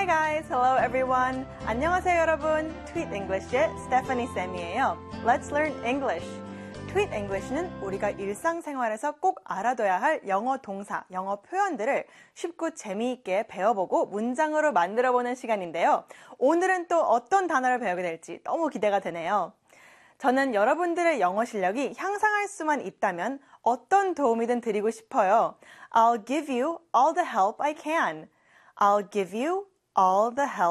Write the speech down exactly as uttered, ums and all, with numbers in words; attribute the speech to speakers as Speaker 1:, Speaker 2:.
Speaker 1: Hi guys, hello everyone. 안녕하세요 여러분. Tweet English의 Stephanie Sam이에요. Let's learn English. Tweet English는 우리가 일상생활에서 꼭 알아둬야 할 영어 동사, 영어 표현들을 쉽고 재미있게 배워보고 문장으로 만들어보는 시간인데요. 오늘은 또 어떤 단어를 배우게 될지 너무 기대가 되네요. 저는 여러분들의 영어 실력이 향상할 수만 있다면 어떤 도움이든 드리고 싶어요. I'll give you all the help I can. I'll give you all the help